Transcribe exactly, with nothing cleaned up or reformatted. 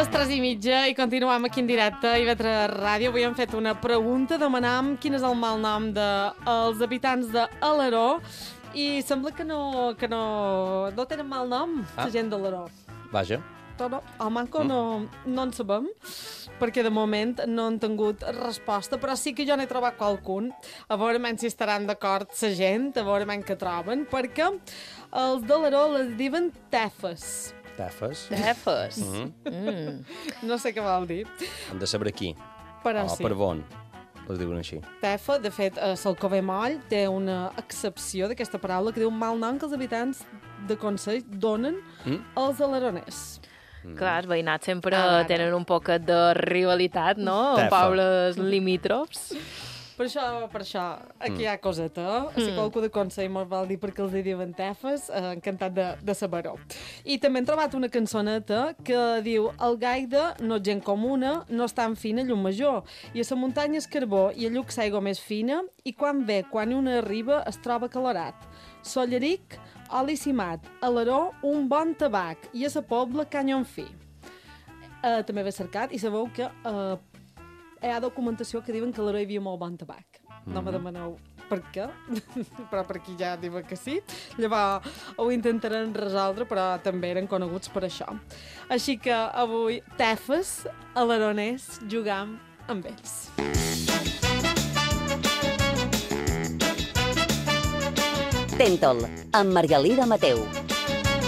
les tres i mitja i continuem aquí en directe a I V tres Ràdio. Avui hem fet una pregunta, demanam quin és el malnom dels habitants d'Alaró i sembla que no, que no, no tenen malnom, ah. la gent d'Alaró. Vaja. No, el manco mm. no, no en sabem, perquè de moment no han tingut resposta, però sí que jo n'he trobat qualcun. A veure si estaran d'acord la gent, a veure què troben, perquè els d'Alaró les diuen tefes. Tefes? Tefes. Mm -hmm. mm. No sé què vol dir. Hem de saber qui. Però o sí. per on les diuen així. Tefa, de fet, a Salcover Moll té una accepció d'aquesta paraula que diu un mal nom que els habitants de Consell donen mm? als alaroners. Mm. Clar, els veïnats sempre ah, tenen un poquet de rivalitat, no? En pobles limítrofs. Per això, per això, aquí mm. hi ha coseta. Si mm. qualcú de Consell mos vol dir perquè els hi diuen tefes, eh, encantat de, de saber-ho. I també hem trobat una cançoneta que diu el gaire no és gent comuna, no és tan fina llum major. I a la muntanya és carbó i a lluc s'aigua més fina i quan ve, quan una arriba, es troba calorat. Solleric, oli cimat, Alaró, un bon tabac i a la pobla canyon fi. Uh, també ve cercat i sabeu que uh, hi ha documentació que diuen que a Alaró hi havia molt bon tabac. Mm-hmm. No me demaneu per què, però per aquí ja diuen que sí. Llavors ho intentaran resoldre, però també eren coneguts per això. Així que avui, tefes, alaroners, jugam amb ells. Tentol, amb Margalida Mateu.